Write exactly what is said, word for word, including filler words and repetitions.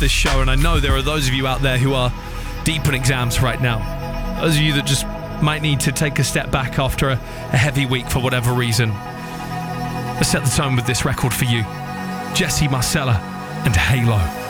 this show, and I know there are those of you out there who are deep in exams right now. Those of you that just might need to take a step back after a, a heavy week for whatever reason. Let's set the tone with this record for you. Jesse Marcella and Halo.